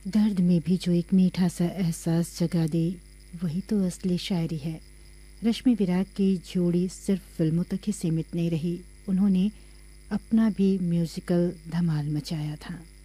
दर्द में भी जो एक मीठा सा एहसास जगा दे, वही तो असली शायरी है। रश्मि विराग की जोड़ी सिर्फ फिल्मों तक ही सीमित नहीं रही, उन्होंने अपना भी म्यूजिकल धमाल मचाया था।